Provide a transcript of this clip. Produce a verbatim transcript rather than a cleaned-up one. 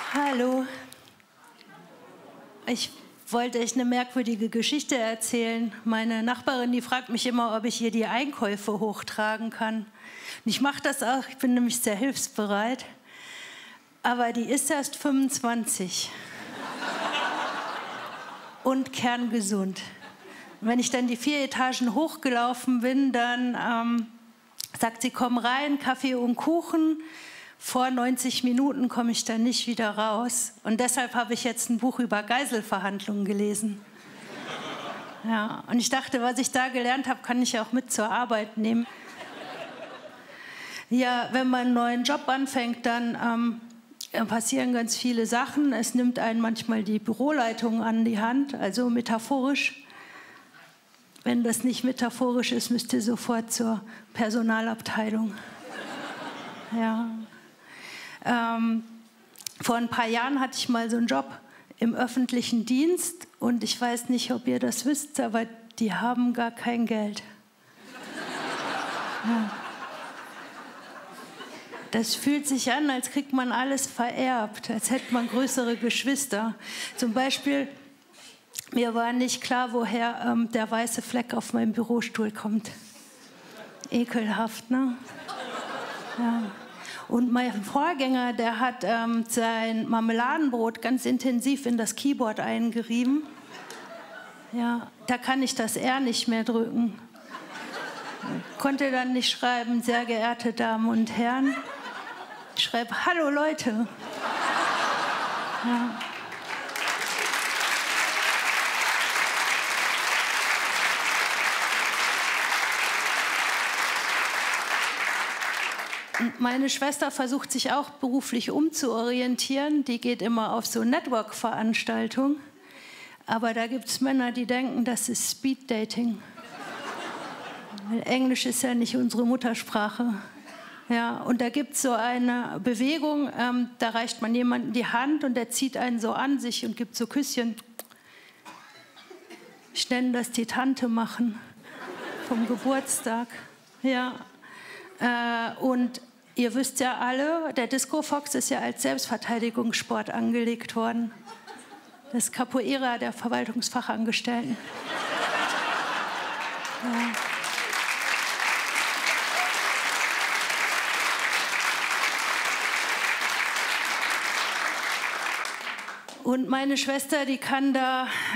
Hallo. Ich wollte euch eine merkwürdige Geschichte erzählen. Meine Nachbarin, die fragt mich immer, ob ich ihr die Einkäufe hochtragen kann. Und ich mache das auch, ich bin nämlich sehr hilfsbereit. Aber die ist erst fünfundzwanzig. Und kerngesund. Und wenn ich dann die vier Etagen hochgelaufen bin, dann ähm, sagt sie, komm rein, Kaffee und Kuchen. Vor neunzig Minuten komme ich dann nicht wieder raus. Und deshalb habe ich jetzt ein Buch über Geiselverhandlungen gelesen. Ja, und ich dachte, was ich da gelernt habe, kann ich auch mit zur Arbeit nehmen. Ja, wenn man einen neuen Job anfängt, dann ähm, passieren ganz viele Sachen. Es nimmt einen manchmal die Büroleitung an die Hand, also metaphorisch. Wenn das nicht metaphorisch ist, müsst ihr sofort zur Personalabteilung. Ja. Ähm, vor ein paar Jahren hatte ich mal so einen Job im öffentlichen Dienst und ich weiß nicht, ob ihr das wisst, aber die haben gar kein Geld. Ja. Das fühlt sich an, als kriegt man alles vererbt, als hätte man größere Geschwister. Zum Beispiel, mir war nicht klar, woher ähm, der weiße Fleck auf meinem Bürostuhl kommt. Ekelhaft, ne? Ja. Und mein Vorgänger, der hat ähm, sein Marmeladenbrot ganz intensiv in das Keyboard eingerieben. Ja, da kann ich das R nicht mehr drücken. Konnte dann nicht schreiben, sehr geehrte Damen und Herren. Ich schreibe, hallo Leute. Ja. Meine Schwester versucht sich auch beruflich umzuorientieren. Die geht immer auf so Network-Veranstaltungen. Aber da gibt es Männer, die denken, das ist Speed-Dating. Weil Englisch ist ja nicht unsere Muttersprache. Ja, und da gibt es so eine Bewegung, ähm, da reicht man jemandem die Hand und der zieht einen so an sich und gibt so Küsschen. Ich nenne das die Tante machen vom Geburtstag. Ja. Äh, und ihr wisst ja alle, der Disco Fox ist ja als Selbstverteidigungssport angelegt worden. Das Capoeira der Verwaltungsfachangestellten. Ja. Und meine Schwester, die kann da